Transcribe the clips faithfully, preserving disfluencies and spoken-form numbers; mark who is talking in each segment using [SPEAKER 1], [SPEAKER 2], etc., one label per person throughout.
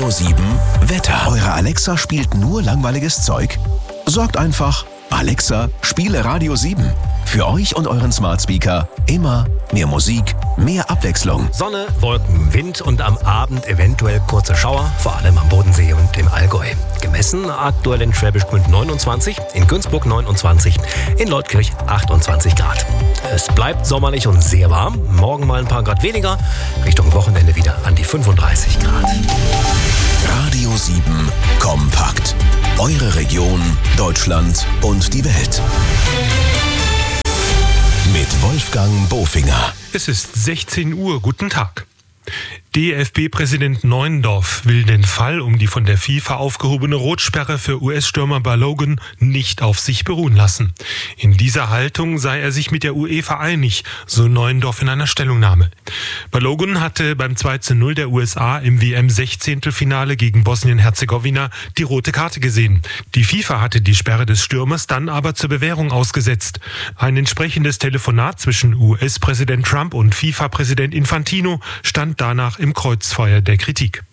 [SPEAKER 1] Radio sieben Wetter. Eure Alexa spielt nur langweiliges Zeug? Sorgt einfach, Alexa, spiele Radio sieben. Für euch und euren Smart Speaker immer mehr Musik, mehr Abwechslung.
[SPEAKER 2] Sonne, Wolken, Wind und am Abend eventuell kurze Schauer, vor allem am Bodensee und im Allgäu. Gemessen aktuell in Schwäbisch Gmünd neunundzwanzig, in Günzburg neunundzwanzig, in Leutkirch achtundzwanzig Grad. Es bleibt sommerlich und sehr warm. Morgen mal ein paar Grad weniger, Richtung Wochenende wieder an die fünfunddreißig Grad.
[SPEAKER 1] Radio sieben kompakt. Eure Region, Deutschland und die Welt. Mit Wolfgang Bofinger.
[SPEAKER 3] Es ist sechzehn Uhr. Guten Tag. D F B-Präsident Neuendorf will den Fall um die von der FIFA aufgehobene Rotsperre für U S-Stürmer Balogun nicht auf sich beruhen lassen. In dieser Haltung sei er sich mit der UEFA einig, so Neuendorf in einer Stellungnahme. Balogun hatte beim zwei zu null der U S A im W M-Sechzehntelfinale gegen Bosnien-Herzegowina die rote Karte gesehen. Die FIFA hatte die Sperre des Stürmers dann aber zur Bewährung ausgesetzt. Ein entsprechendes Telefonat zwischen U S-Präsident Trump und FIFA-Präsident Infantino stand danach im Kreuzfeuer der Kritik.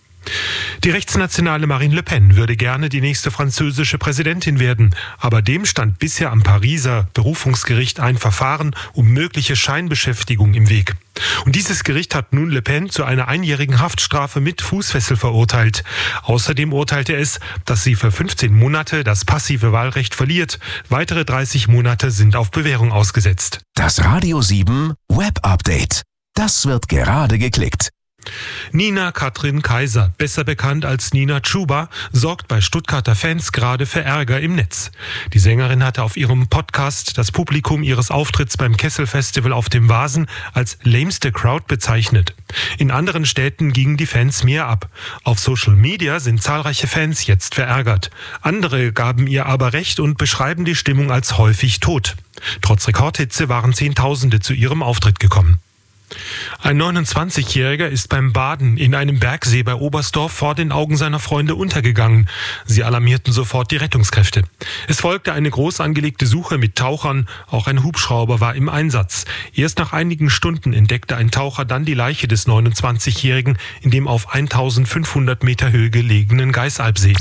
[SPEAKER 3] Die rechtsnationale Marine Le Pen würde gerne die nächste französische Präsidentin werden, aber dem stand bisher am Pariser Berufungsgericht ein Verfahren um mögliche Scheinbeschäftigung im Weg. Und dieses Gericht hat nun Le Pen zu einer einjährigen Haftstrafe mit Fußfessel verurteilt. Außerdem urteilte es, dass sie für fünfzehn Monate das passive Wahlrecht verliert. Weitere dreißig Monate sind auf Bewährung ausgesetzt.
[SPEAKER 1] Das Radio sieben Web Update. Das wird gerade geklickt.
[SPEAKER 3] Nina Katrin Kaiser, besser bekannt als Nina Chuba, sorgt bei Stuttgarter Fans gerade für Ärger im Netz. Die Sängerin hatte auf ihrem Podcast das Publikum ihres Auftritts beim Kessel-Festival auf dem Vasen als lameste Crowd bezeichnet. In anderen Städten gingen die Fans mehr ab. Auf Social Media sind zahlreiche Fans jetzt verärgert. Andere gaben ihr aber recht und beschreiben die Stimmung als häufig tot. Trotz Rekordhitze waren Zehntausende zu ihrem Auftritt gekommen. Ein neunundzwanzigjähriger ist beim Baden in einem Bergsee bei Oberstdorf vor den Augen seiner Freunde untergegangen. Sie alarmierten sofort die Rettungskräfte. Es folgte eine groß angelegte Suche mit Tauchern. Auch ein Hubschrauber war im Einsatz. Erst nach einigen Stunden entdeckte ein Taucher dann die Leiche des neunundzwanzigjährigen in dem auf eintausendfünfhundert Meter Höhe gelegenen Geißalpsee.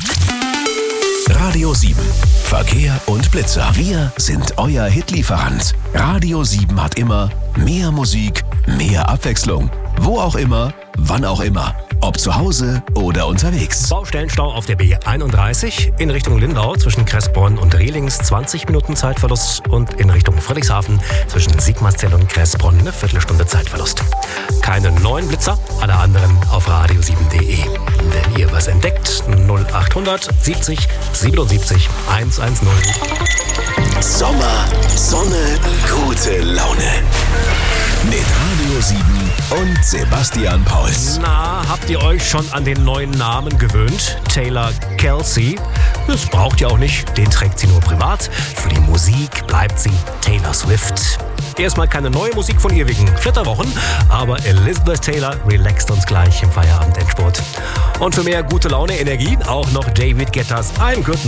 [SPEAKER 1] Radio sieben. Verkehr und Blitzer. Wir sind euer Hitlieferant. Radio sieben hat immer mehr Musik, mehr Abwechslung. Wo auch immer, wann auch immer. Ob zu Hause oder unterwegs.
[SPEAKER 2] Baustellenstau auf der B einunddreißig in Richtung Lindau zwischen Kressbronn und Rehlings zwanzig Minuten Zeitverlust und in Richtung Friedrichshafen zwischen Sigmarzell und Kressbronn eine Viertelstunde Zeitverlust. Keine neuen Blitzer, alle anderen auf radio sieben punkt de. Wenn ihr was entdeckt, null achthundert siebzig siebenundsiebzig hundertzehn.
[SPEAKER 1] Sommer, Sonne, gute Laune. Mit Radio sieben und Sebastian Pauls.
[SPEAKER 2] Na, habt ihr euch schon an den neuen Namen gewöhnt? Taylor Kelsey? Das braucht ihr auch nicht, den trägt sie nur privat. Für die Musik bleibt sie Taylor Swift. Erstmal keine neue Musik von ihr wegen Flitterwochen, aber Elizabeth Taylor relaxt uns gleich im Feierabendendsport. Und für mehr gute Laune, Energie auch noch David Guettas I'm Good